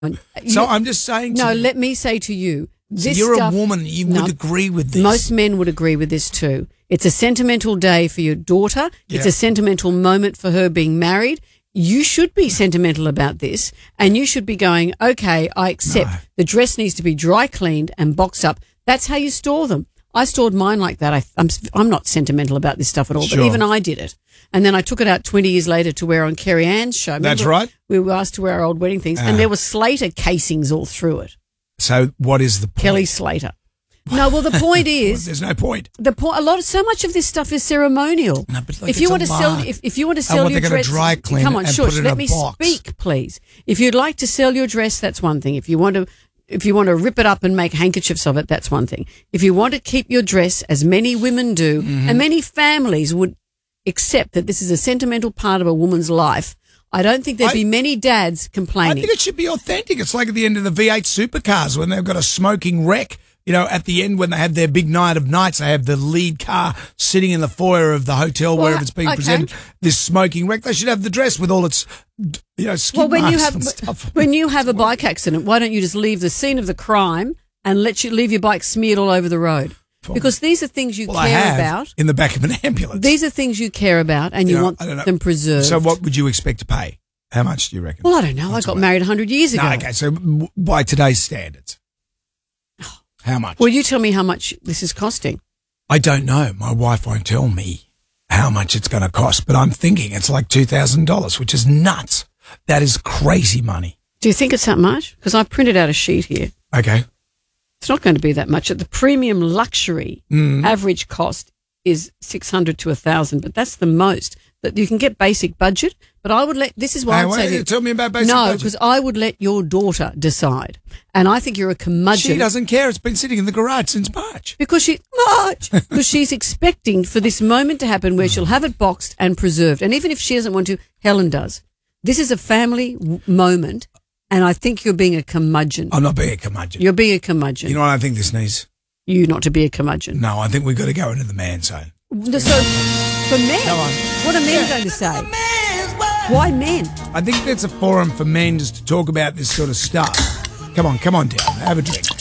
So I'm just saying to No, you, let me say to you, this you're stuff, a woman, you would agree with this. Most men would agree with this too. It's a sentimental day for your daughter. Yeah. It's a sentimental moment for her being married. You should be sentimental about this, and you should be going, okay, I accept the dress needs to be dry cleaned and boxed up. That's how you store them. I stored mine like that. I'm not sentimental about this stuff at all, Sure. but even I did it. And then I took it out 20 years later to wear on Kerry Ann's show. Remember, That's right. We were asked to wear our old wedding things, and there were Slater casings all through it. So what is the point? Kelly Slater. No, well, the point is, There's no point. so much of this stuff is ceremonial. No, but like if you it's want a to sell, lie. if you want to sell what, your they're gonna dress, dry clean come it on, and shush, put it in let a me box. speak, please. If you'd like to sell your dress, that's one thing. If you want to rip it up and make handkerchiefs of it, that's one thing. If you want to keep your dress, as many women do, and many families would accept that this is a sentimental part of a woman's life, I don't think there'd be many dads I complaining. think it should be authentic. It's like at the end of the V8 supercars when they've got a smoking wreck. You know, at the end when they have their big night of nights, they have the lead car sitting in the foyer of the hotel wherever it's being presented. This smoking wreck, they should have the dress with all its, skid marks and stuff. When you have a bike accident, why don't you just leave the scene of the crime and leave your bike smeared all over the road? Because these are things you I care have about. in the back of an ambulance. These are things you care about, and you want them preserved. So what would you expect to pay? How much do you reckon? Well, I don't know. I got married 100 years ago. No, okay, so by today's standards, how much? Well, you tell me how much this is costing. I don't know. My wife won't tell me how much it's going to cost, but I'm thinking it's like $2,000, which is nuts. That is crazy money. Do you think it's that much? Because I've printed out a sheet here. Okay. It's not going to be that much. At the premium luxury, average cost is $600 to $1,000, but that's the most. That you can get basic budget, but I would this is why I'd say to you, tell me about basic budget. No, because I would let your daughter decide. And I think you're a curmudgeon. She doesn't care. It's been sitting in the garage since March. Because she's expecting for this moment to happen where she'll have it boxed and preserved. And even if she doesn't want to, Helen does. This is a family moment, and I think you're being a curmudgeon. I'm not being a curmudgeon. You're being a curmudgeon. You know what I think this needs? You not to be a curmudgeon. No, I think we've got to go into the man zone. So, for men, Go on. what are men going to say? Why men? I think that's a forum for men just to talk about this sort of stuff. Come on down. Have a drink.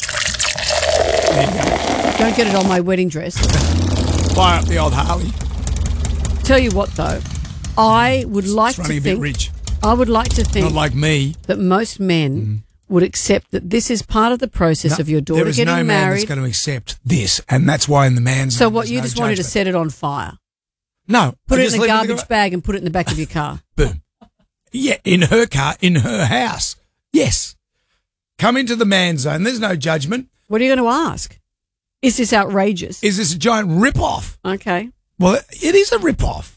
There you go. Don't get it on my wedding dress. Fire up the old Harley. Tell you what, though, I would like It's running a bit rich. I would like to think Not like me. that most men would accept that this is part of the process of your daughter There is getting no man married. that's going to accept this, and that's why in the man's So zone what, there's you no just wanted to judgment. set it on fire? No. Put I it just in a leave garbage bag and put it in the back of your car? Boom. Yeah, in her car, in her house. Yes. Come into the man's zone. There's no judgment. What are you going to ask? Is this outrageous? Is this a giant rip-off? Okay. Well, it is a rip-off.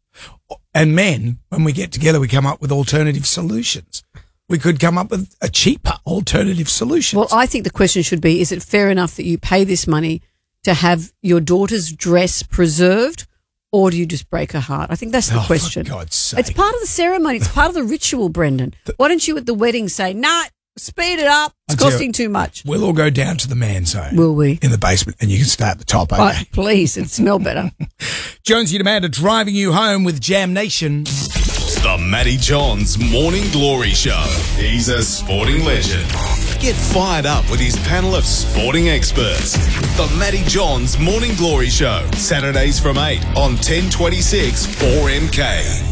And men, when we get together, we come up with alternative solutions. We could come up with a cheaper alternative solution. Well, I think the question should be, is it fair enough that you pay this money to have your daughter's dress preserved, or do you just break her heart? I think that's the question. For God's sake. It's part of the ceremony. It's part of the ritual, Brendan. Why don't you at the wedding say, nah, speed it up. It's costing too much. We'll all go down to the man zone. Will we? In the basement, and you can stay at the top, okay? Oh, please, it'd smell better. Jonesy and Amanda driving you home with Jam Nation. The Matty Johns Morning Glory Show. He's a sporting legend. Get fired up with his panel of sporting experts. The Matty Johns Morning Glory Show. Saturdays from 8 on 1026 4MK.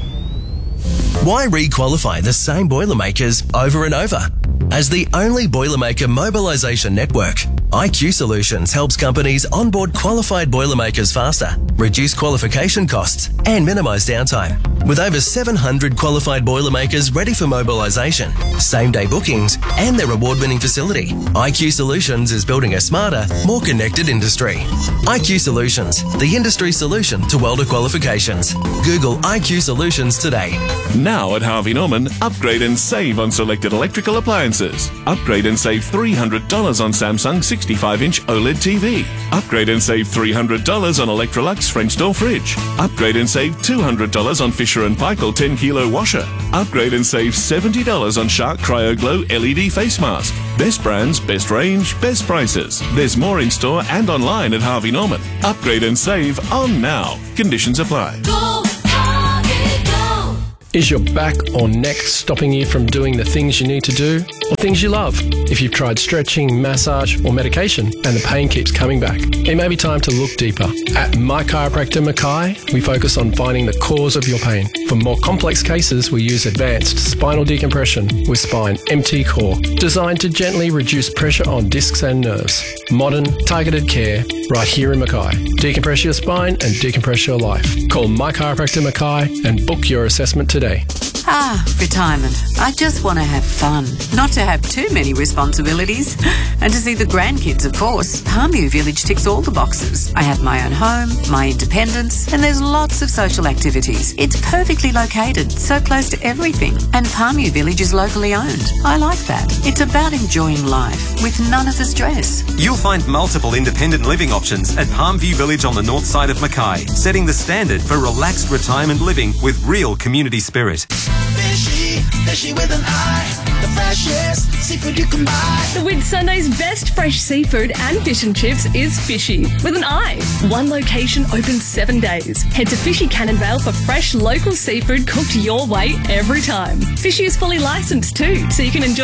Why re-qualify the same Boilermakers over and over? As the only Boilermaker mobilisation network, IQ Solutions helps companies onboard qualified Boilermakers faster, reduce qualification costs, and minimise downtime. With over 700 qualified Boilermakers ready for mobilisation, same-day bookings, and their award-winning facility, IQ Solutions is building a smarter, more connected industry. IQ Solutions, the industry solution to welder qualifications. Google IQ Solutions today. Now at Harvey Norman, upgrade and save on selected electrical appliances. Upgrade and save $300 on Samsung 65-inch OLED TV. Upgrade and save $300 on Electrolux French door fridge. Upgrade and save $200 on Fisher & Paykel 10-kilo washer. Upgrade and save $70 on Shark Cryo Glow LED face mask. Best brands, best range, best prices. There's more in store and online at Harvey Norman. Upgrade and save on now. Conditions apply. Is your back or neck stopping you from doing the things you need to do or things you love? If you've tried stretching, massage or medication and the pain keeps coming back, it may be time to look deeper. At My Chiropractor Mackay, we focus on finding the cause of your pain. For more complex cases, we use advanced spinal decompression with Spine MT Core, designed to gently reduce pressure on discs and nerves. Modern, targeted care right here in Mackay. Decompress your spine and decompress your life. Call My Chiropractor Mackay and book your assessment today. Ah, retirement. I just want to have fun, not to have too many responsibilities. And to see the grandkids, of course. Palmview Village ticks all the boxes. I have my own home, my independence, and there's lots of social activities. It's perfectly located, so close to everything. And Palmview Village is locally owned. I like that. It's about enjoying life with none of the stress. You'll find multiple independent living options at Palmview Village on the north side of Mackay, setting the standard for relaxed retirement living with real community spirit. Fishy, fishy with an eye, the freshest seafood you can buy. The Whitsunday's best fresh seafood and fish and chips is Fishy with an eye. One location open 7 days. Head to Fishy Cannonvale for fresh local seafood cooked your way every time. Fishy is fully licensed too, so you can enjoy